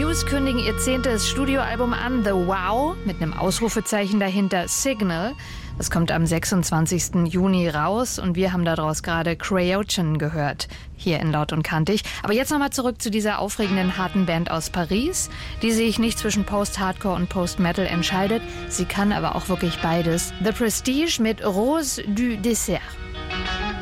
Muse kündigen ihr 10. Studioalbum an, The Wow, mit einem Ausrufezeichen dahinter, Signal. Das kommt am 26. Juni raus und wir haben daraus gerade Crayogen gehört, hier in Laut und Kantig. Aber jetzt nochmal zurück zu dieser aufregenden, harten Band aus Paris, die sich nicht zwischen Post-Hardcore und Post-Metal entscheidet. Sie kann aber auch wirklich beides. The Prestige mit Rose du Dessert.